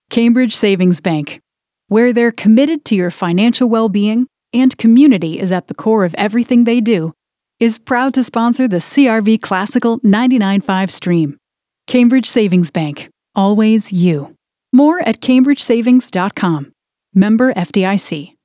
Cambridge Savings Bank, where they're committed to your financial well-being and community is at the core of everything they do, is proud to sponsor the CRV Classical 99.5 stream. Cambridge Savings Bank, always you. More at cambridgesavings.com. Member FDIC.